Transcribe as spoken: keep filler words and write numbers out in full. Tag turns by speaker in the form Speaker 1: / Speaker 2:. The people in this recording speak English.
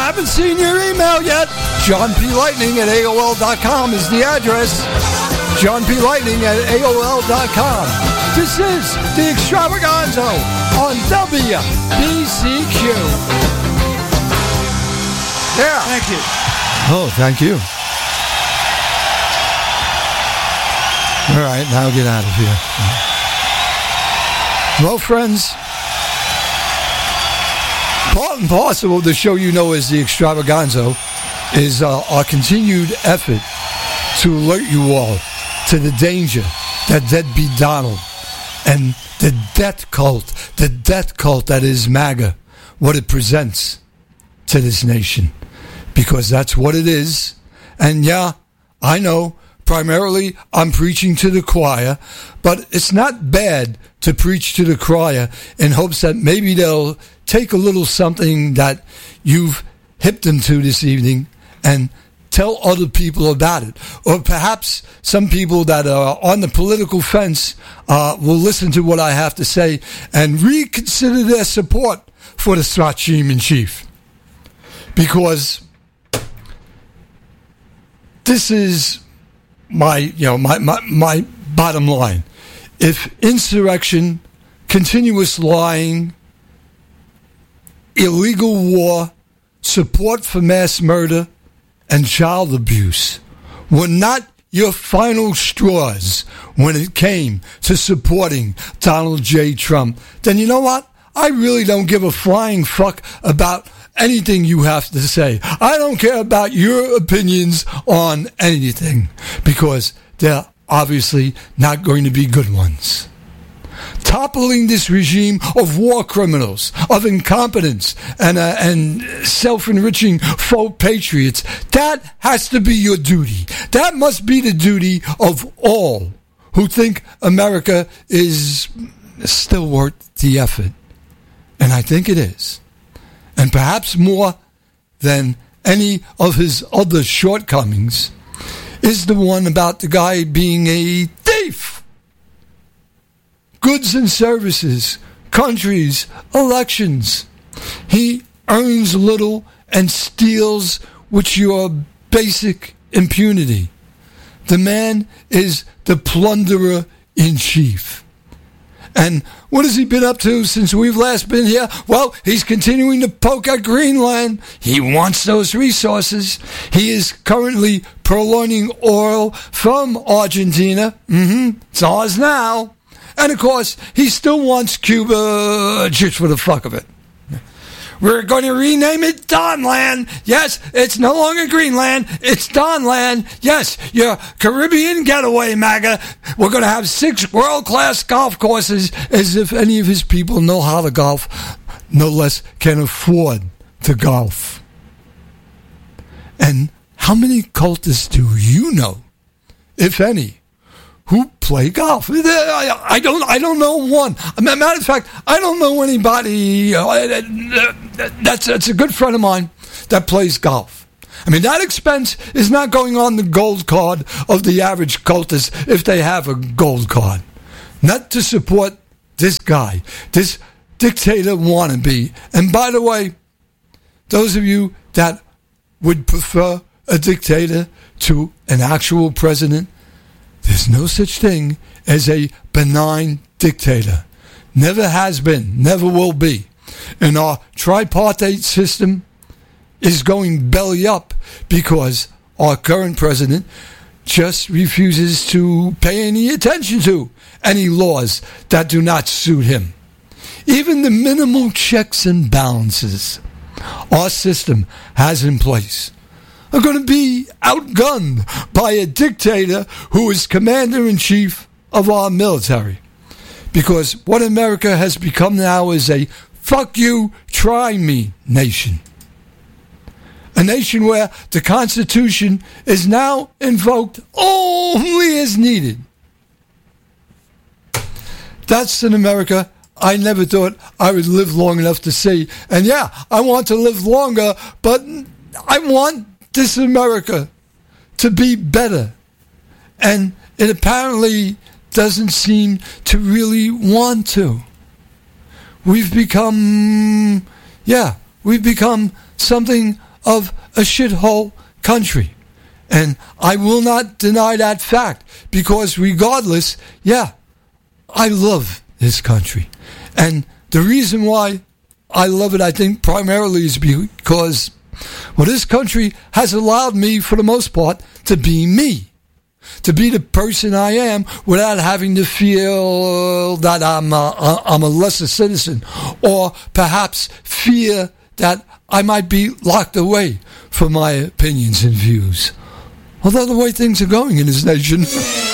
Speaker 1: haven't seen your email yet, John P. Lightning at A O L dot com is the address. John P. Lightning at A O L dot com. This is the Extravaganza on W B C Q. Yeah.
Speaker 2: Thank you.
Speaker 1: Oh, thank you. All right, now get out of here. Well, friends, part and parcel of the show you know as the Extravaganza is uh, our continued effort to alert you all to the danger that deadbeat Donald and the death cult, the death cult that is MAGA, what it presents to this nation. Because that's what it is. And yeah, I know, primarily I'm preaching to the choir, but it's not bad to preach to the choir in hopes that maybe they'll take a little something that you've hipped them to this evening and tell other people about it. Or perhaps some people that are on the political fence uh, will listen to what I have to say and reconsider their support for the Sachem in chief. Because this is my, you know, my, my, my bottom line. If insurrection, continuous lying, illegal war, support for mass murder, and child abuse were not your final straws when it came to supporting Donald J. Trump, then you know what? I really don't give a flying fuck about anything you have to say. I don't care about your opinions on anything because they're obviously not going to be good ones. Toppling this regime of war criminals, of incompetence, and uh, and self-enriching faux patriots, that has to be your duty. That must be the duty of all who think America is still worth the effort. And I think it is. And perhaps more than any of his other shortcomings is the one about the guy being a thief. Goods and services, countries, elections. He earns little and steals with your basic impunity. The man is the plunderer in chief. And what has he been up to since we've last been here? Well, he's continuing to poke at Greenland. He wants those resources. He is currently purloining oil from Argentina. Mm-hmm. It's ours now. And, of course, he still wants Cuba just for the fuck of it. We're going to rename it Donland. Yes, it's no longer Greenland. It's Donland. Yes, your Caribbean getaway, MAGA. We're going to have six world-class golf courses, as if any of his people know how to golf, no less can afford to golf. And how many cultists do you know, if any, who play golf? I don't. I don't know one. Matter of fact, I don't know anybody. That's that's a good friend of mine that plays golf. I mean, that expense is not going on the gold card of the average cultist if they have a gold card. Not to support this guy, this dictator wannabe. And by the way, those of you that would prefer a dictator to an actual president, there's no such thing as a benign dictator. Never has been, never will be. And our tripartite system is going belly up because our current president just refuses to pay any attention to any laws that do not suit him. Even the minimal checks and balances our system has in place are going to be outgunned by a dictator who is commander-in-chief of our military. Because what America has become now is a fuck you, try me nation. A nation where the Constitution is now invoked only as needed. That's an America I never thought I would live long enough to see. And yeah, I want to live longer, but I want this America to be better. And it apparently doesn't seem to really want to. We've become, yeah, we've become something of a shithole country. And I will not deny that fact, because regardless, yeah, I love this country. And the reason why I love it, I think, primarily is because, well, this country has allowed me, for the most part, to be me. To be the person I am without having to feel that I'm a, I'm a lesser citizen, or perhaps fear that I might be locked away for my opinions and views. Although the way things are going in this nation...